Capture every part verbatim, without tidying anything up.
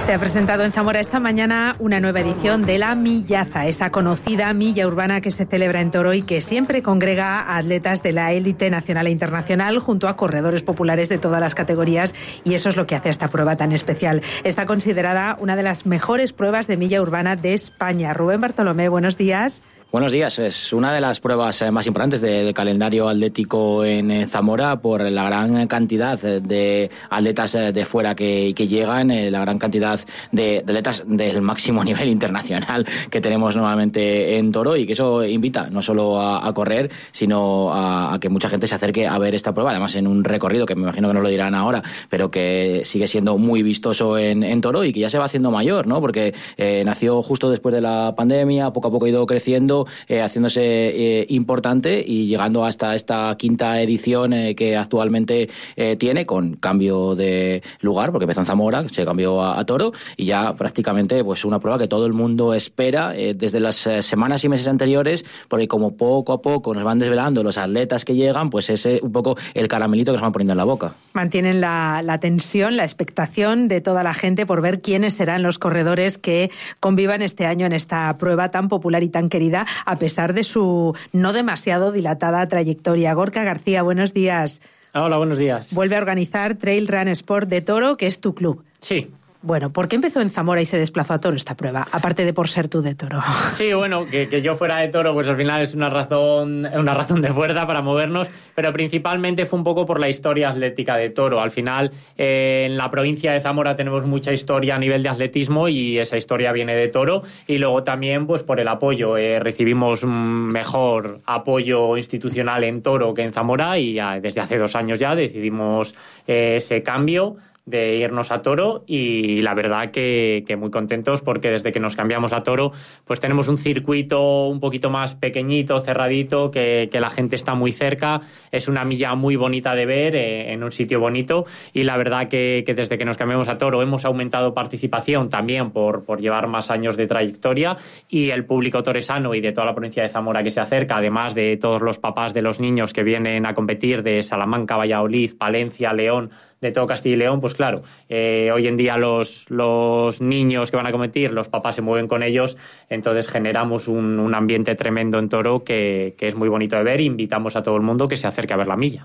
Se ha presentado en Zamora esta mañana una nueva edición de la Millaza, esa conocida milla urbana que se celebra en Toro y que siempre congrega a atletas de la élite nacional e internacional junto a corredores populares de todas las categorías, y eso es lo que hace esta prueba tan especial. Está considerada una de las mejores pruebas de milla urbana de España. Rubén Bartolomé, buenos días. Buenos días. Es una de las pruebas más importantes del calendario atlético en Zamora por la gran cantidad de atletas de fuera que, que llegan, la gran cantidad de, de atletas del máximo nivel internacional que tenemos nuevamente en Toro, y que eso invita no solo a, a correr, sino a, a que mucha gente se acerque a ver esta prueba, además en un recorrido que me imagino que nos lo dirán ahora, pero que sigue siendo muy vistoso en, en Toro y que ya se va haciendo mayor, ¿no? Porque eh, nació justo después de la pandemia, poco a poco ha ido creciendo, Eh, haciéndose eh, importante y llegando hasta esta quinta edición eh, que actualmente eh, tiene, con cambio de lugar, porque empezó en Zamora, se cambió a, a Toro, y ya prácticamente pues una prueba que todo el mundo espera eh, desde las eh, semanas y meses anteriores, porque como poco a poco nos van desvelando los atletas que llegan, pues es eh, un poco el caramelito que nos van poniendo en la boca. Mantienen la, la tensión, la expectación de toda la gente por ver quiénes serán los corredores que convivan este año en esta prueba tan popular y tan querida, a pesar de su no demasiado dilatada trayectoria. Gorka García, buenos días. Hola, buenos días. Vuelve a organizar Trail Run Sport de Toro, que es tu club. Sí. Bueno, ¿por qué empezó en Zamora y se desplazó a Toro esta prueba? Aparte de por ser tú de Toro. Sí, bueno, que, que yo fuera de Toro, pues al final es una razón, una razón de fuerza para movernos, pero principalmente fue un poco por la historia atlética de Toro. Al final, eh, en la provincia de Zamora tenemos mucha historia a nivel de atletismo y esa historia viene de Toro, y luego también pues por el apoyo. Eh, recibimos mejor apoyo institucional en Toro que en Zamora, y ya desde hace dos años ya decidimos eh, ese cambio de irnos a Toro, y la verdad que, que muy contentos, porque desde que nos cambiamos a Toro pues tenemos un circuito un poquito más pequeñito, cerradito, que, que la gente está muy cerca, es una milla muy bonita de ver eh, en un sitio bonito, y la verdad que, que desde que nos cambiamos a Toro hemos aumentado participación también por, por llevar más años de trayectoria, y el público toresano y de toda la provincia de Zamora que se acerca, además de todos los papás de los niños que vienen a competir de Salamanca, Valladolid, Palencia, León, de todo Castilla y León, pues claro, eh, hoy en día los, los niños que van a competir, los papás se mueven con ellos, entonces generamos un, un ambiente tremendo en Toro que, que es muy bonito de ver, e invitamos a todo el mundo que se acerque a ver la milla.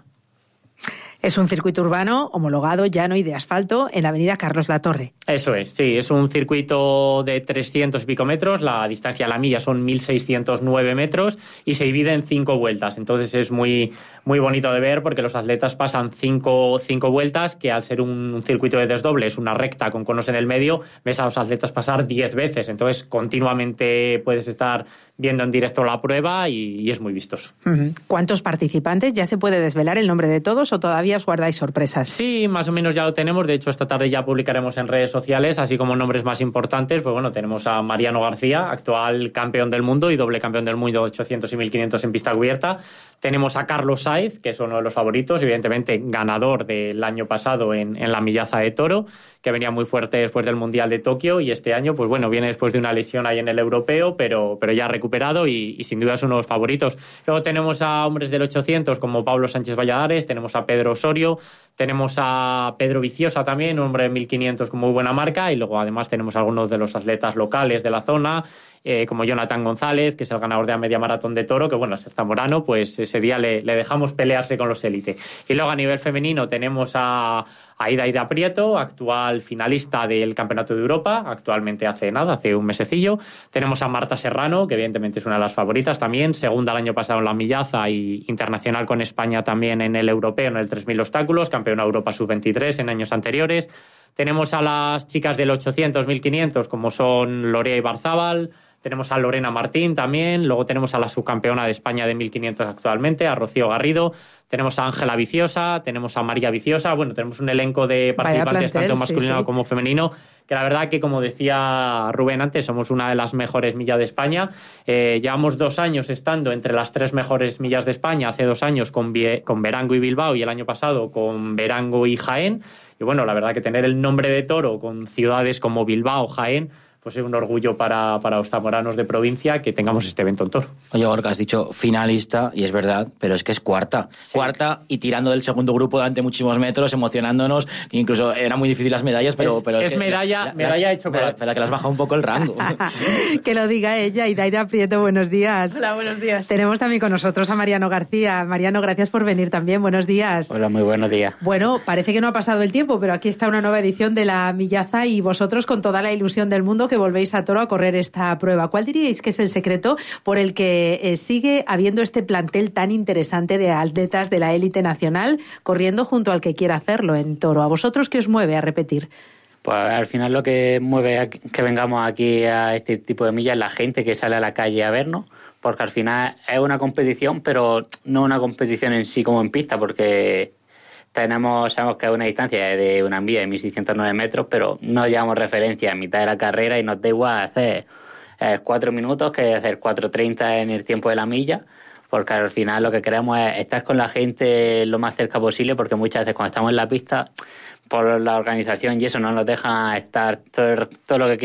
Es un circuito urbano homologado, llano y de asfalto en la avenida Carlos Latorre. Eso es, sí, es un circuito de trescientos y pico metros, la distancia a la milla son mil seiscientos nueve metros y se divide en cinco vueltas, entonces es muy, muy bonito de ver porque los atletas pasan cinco, cinco vueltas, que al ser un, un circuito de desdoble, es una recta con conos en el medio, ves a los atletas pasar diez veces, entonces continuamente puedes estar viendo en directo la prueba y, y es muy vistoso. Uh-huh. ¿Cuántos participantes? ¿Ya se puede desvelar el nombre de todos o todavía os guardáis sorpresas? Sí, más o menos ya lo tenemos. De hecho, esta tarde ya publicaremos en redes sociales, así como nombres más importantes. Pues bueno, tenemos a Mariano García, actual campeón del mundo y doble campeón del mundo ochocientos y mil quinientos en pista cubierta. Tenemos a Carlos Sainz, que es uno de los favoritos, evidentemente ganador del año pasado en, en la Millaza de Toro, que venía muy fuerte después del Mundial de Tokio, y este año, pues bueno, viene después de una lesión ahí en el europeo, pero, pero ya recuperado y, y sin duda es uno de los favoritos. Luego tenemos a hombres del ochocientos como Pablo Sánchez Valladares, tenemos a Pedro Osorio, tenemos a Pedro Viciosa también, un hombre de mil quinientos con muy buena marca, y luego además tenemos algunos de los atletas locales de la zona, Eh, como Jonathan González, que es el ganador de la media maratón de Toro, que bueno, al ser zamorano, pues ese día le, le dejamos pelearse con los élite. Y luego a nivel femenino tenemos a, a Idaira Prieto, actual finalista del Campeonato de Europa, actualmente hace nada, hace un mesecillo. Tenemos a Marta Serrano, que evidentemente es una de las favoritas también, segunda el año pasado en la Millaza y internacional con España también en el europeo, en el tres mil obstáculos, campeona Europa sub veintitrés en años anteriores. Tenemos a las chicas del ochocientos, mil quinientos, como son Lorea Ibarzábal. Tenemos a Lorena Martín también, luego tenemos a la subcampeona de España de mil quinientos actualmente, a Rocío Garrido, tenemos a Ángela Viciosa, tenemos a María Viciosa, bueno, tenemos un elenco de participantes plantel, tanto masculino sí, sí. como femenino, que la verdad que, como decía Rubén antes, somos una de las mejores millas de España. Eh, llevamos dos años estando entre las tres mejores millas de España, hace dos años con, con Verango y Bilbao, y el año pasado con Verango y Jaén, y bueno, la verdad que tener el nombre de Toro con ciudades como Bilbao, Jaén, pues es un orgullo para, para los zamoranos de provincia que tengamos este evento en Toro. Oye, Gorka, has dicho finalista, y es verdad, pero es que es cuarta. Sí. Cuarta y tirando del segundo grupo durante muchísimos metros, emocionándonos, incluso eran muy difíciles las medallas, pero... Es, pero es que, medalla, la, medalla la, de chocolate. Para que las baja un poco el rango. Que lo diga ella. Y Daira Prieto, buenos días. Hola, buenos días. Tenemos también con nosotros a Mariano García. Mariano, gracias por venir también. Buenos días. Hola, muy buenos días. Bueno, parece que no ha pasado el tiempo, pero aquí está una nueva edición de la Millaza y vosotros con toda la ilusión del mundo que volvéis a Toro a correr esta prueba. ¿Cuál diríais que es el secreto por el que eh, sigue habiendo este plantel tan interesante de atletas de la élite nacional corriendo junto al que quiera hacerlo en Toro? ¿A vosotros qué os mueve a repetir? Pues al final lo que mueve a que vengamos aquí a este tipo de millas es la gente que sale a la calle a vernos, porque al final es una competición, pero no una competición en sí como en pista, porque tenemos sabemos que es una distancia de una milla de mil seiscientos nueve metros, pero no llevamos referencia a mitad de la carrera y nos da igual hacer eh, cuatro minutos que hacer cuatro treinta en el tiempo de la milla, porque al final lo que queremos es estar con la gente lo más cerca posible, porque muchas veces cuando estamos en la pista, por la organización y eso no nos deja estar todo, todo lo que